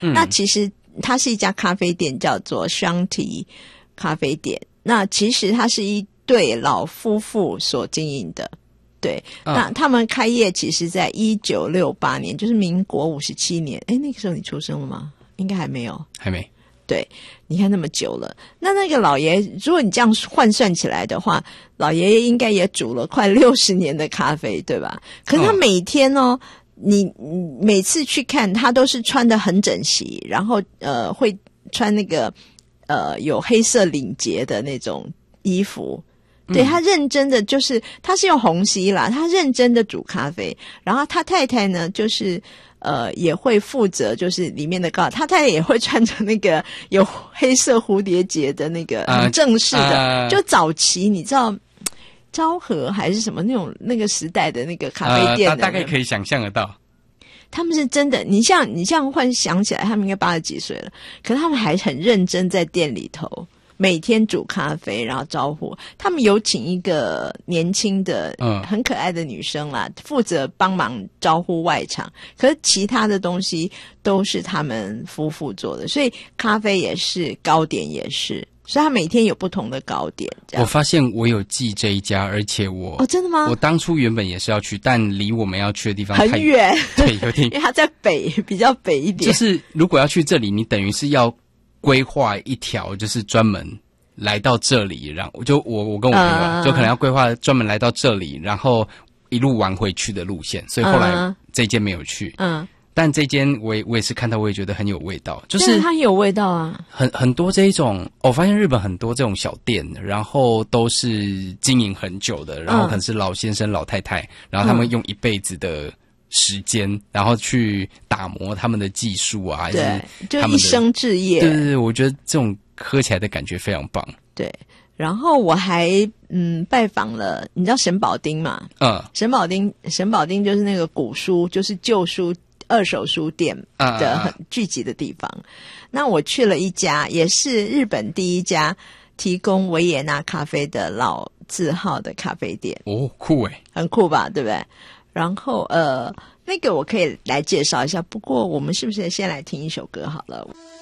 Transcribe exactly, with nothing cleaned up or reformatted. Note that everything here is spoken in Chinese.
嗯， 那其实它是一家咖啡店，叫做 Shanti 咖啡店。那其实它是一对老夫妇所经营的。对， 嗯、 那他们开业其实在一九六八年，就是民国五十七年。诶，那个时候你出生了吗？应该还没有。 还没。 对，你看那么久了，那那个老爷，如果你这样换算起来的话，老爷爷应该也煮了快六十年的咖啡，对吧？可是他每天哦，你每次去看他都是穿得很整齐，然后呃会穿那个呃有黑色领结的那种衣服。对，他认真的就是他是用虹吸啦，他认真的煮咖啡，然后他太太呢就是呃也会负责就是里面的糕，他太太也会穿着那个有黑色蝴蝶结的那个很正式的，呃、就早期你知道昭和还是什么那种那个时代的那个咖啡店的、 呃、大概可以想象得到。 他们是真的，你像你这样幻想起来，他们应该八十几岁了，可是他们还很认真在店里头。每天煮咖啡，然后招呼他们有请一个年轻的、嗯、很可爱的女生啦，负责帮忙招呼外场。可是其他的东西都是他们夫妇做的，所以咖啡也是，糕点也是，所以他每天有不同的糕点。 我发现我有记这一家，而且我哦，真的吗？ 我当初原本也是要去，但离我们要去的地方很远， 对，有点， 因为它在北，比较北一点。 就是如果要去这里，你等于是要规划一条就是专门来到这里，然后就我我跟我朋友、uh, 就可能要规划专门来到这里，然后一路玩回去的路线，所以后来这间没有去。嗯、uh, ，但这间我也我也是看到，我也觉得很有味道，就是它很有味道啊。 很很多这一种，我发现日本很多这种小店，然后都是经营很久的，然后可能是老先生老太太，然后他们用一辈子的时间，然后去打磨他们的技术啊，还是对，就一生志业。 对对对，我觉得这种喝起来的感觉非常棒。 对，然后我还嗯拜访了，你知道神保町吗？嗯，神保町，神保町就是那个古书，就是旧书、二手书店的很聚集的地方。嗯嗯嗯，那我去了一家，也是日本第一家提供维也纳咖啡的老字号的咖啡店。 哦，酷诶， 很酷吧？对不对？然后呃，那个我可以来介绍一下，不过我们是不是先来听一首歌好了？